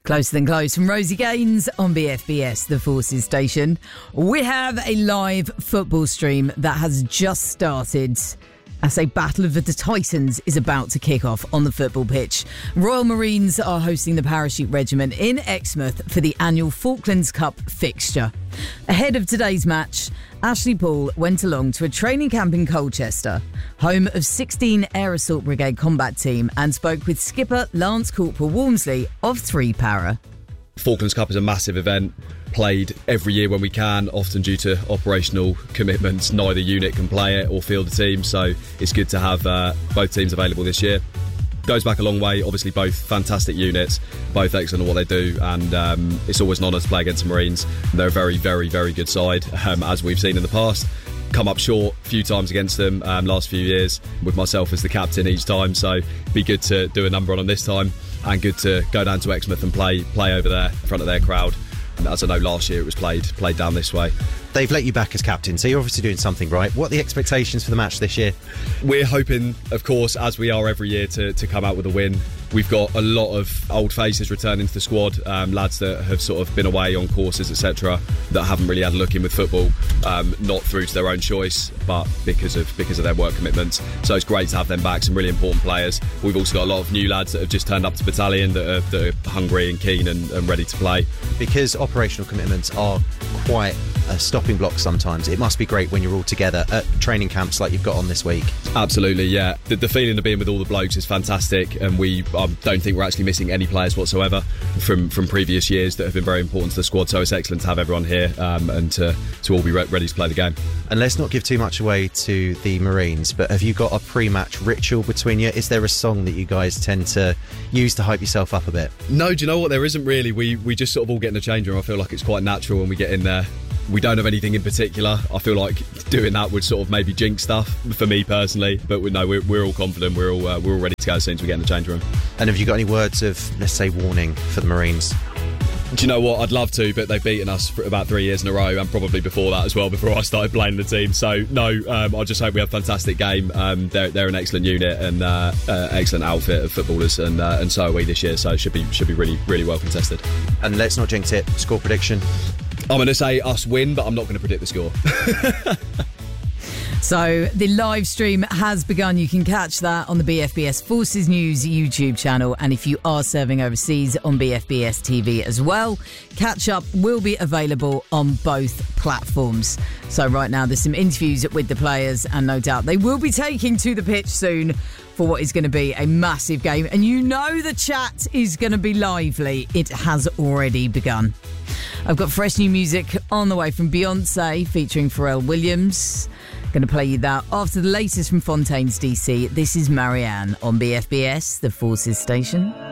Closer Than Close from Rosie Gaines on BFBS, the Forces station. We have a live football stream that has just started as a Battle of the Titans is about to kick off on the football pitch. Royal Marines are hosting the Parachute Regiment in Exmouth for the annual Falklands Cup fixture. Ahead of today's match, Ashley Paul went along to a training camp in Colchester, home of 16 Air Assault Brigade combat team, and spoke with skipper Lance Corporal Walmsley of 3 Para. Falklands Cup is a massive event, played every year when we can, often due to operational commitments. Neither unit can play it or field a team, so it's good to have both teams available this year. Goes back a long way, obviously both fantastic units, both excellent at what they do, and it's always an honour to play against the Marines. They're a very, very, very good side, as we've seen in the past. Come up short a few times against them last few years, with myself as the captain each time, so be good to do a number on them this time, and good to go down to Exmouth and play over there in front of their crowd. And as I know, last year it was played down this way. They've let you back as captain, so you're obviously doing something right. What are the expectations for the match this year? We're hoping, of course, as we are every year, to come out with a win. We've got a lot of old faces returning to the squad, lads that have sort of been away on courses, etc., that haven't really had a look in with football, not through to their own choice, but because of their work commitments. So it's great to have them back, some really important players. We've also got a lot of new lads that have just turned up to battalion that are hungry and keen and ready to play. Because operational commitments are quite a stopping block sometimes, it must be great when you're all together at training camps like you've got on this week. Absolutely, yeah. The feeling of being with all the blokes is fantastic, and we don't think we're actually missing any players whatsoever from previous years that have been very important to the squad, so it's excellent to have everyone here and to all be ready to play the game. And let's not give too much away to the Marines, but have you got a pre-match ritual between you? Is there a song that you guys tend to use to hype yourself up a bit? No, do you know what? There isn't really. We just sort of all get in the change room. I feel like it's quite natural when we get in there. We don't have anything in particular. I feel like doing that would sort of maybe jinx stuff for me personally, but we're all confident. We're all ready to go as soon as we get in the change room. And have you got any words of, let's say, warning for the Marines? Do you know what? I'd love to, but they've beaten us for about 3 years in a row, and probably before that as well, before I started playing the team. So no, I just hope we have a fantastic game. They're an excellent unit and excellent outfit of footballers, and so are we this year. So it should be really, really well contested. And let's not jinx it. Score prediction. I'm going to say us win, but I'm not going to predict the score. So the live stream has begun. You can catch that on the BFBS Forces News YouTube channel. And if you are serving overseas, on BFBS TV as well. Catch up will be available on both platforms. So right now there's some interviews with the players, and no doubt they will be taking to the pitch soon for what is going to be a massive game. And you know the chat is going to be lively. It has already begun. I've got fresh new music on the way from Beyonce featuring Pharrell Williams. Going to play you that after the latest from Fontaines DC. This is Marianne on BFBS, the Forces station.